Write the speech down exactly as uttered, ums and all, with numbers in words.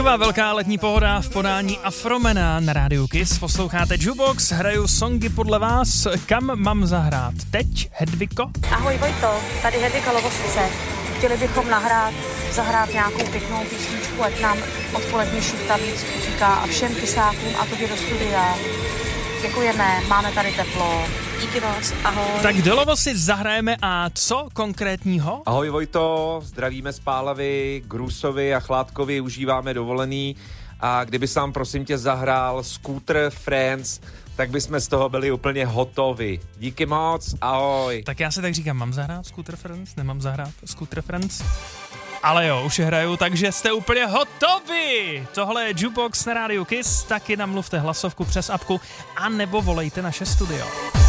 Velká letní pohoda v podání Afromena na rádiu Kiss. Posloucháte Jukebox, hraju songy podle vás. Kam mám zahrát teď, Hedviko? Ahoj Vojto, tady Hedvika Lovosice. Chtěli bychom nahrát, zahrát nějakou pěknou písničku, ať nám odpolední šuta víc říká a všem pisákům a tobě do studia. Děkujeme, máme tady teplo. Díky moc, ahoj. Tak do Lovosic zahrajeme a co konkrétního? Ahoj Vojto, zdravíme z Pálavy, Grusovi a Chládkovi, užíváme dovolený a kdyby sám prosím tě zahrál Scooter Friends, tak bychom z toho byli úplně hotovi. Díky moc, ahoj. Tak já si tak říkám, mám zahrát Scooter Friends? Nemám zahrát Scooter Friends? Ale jo, už je hraju, takže jste úplně hotovi. Tohle je Jukebox na rádiu Kiss, taky namluvte hlasovku přes apku a nebo volejte naše studio.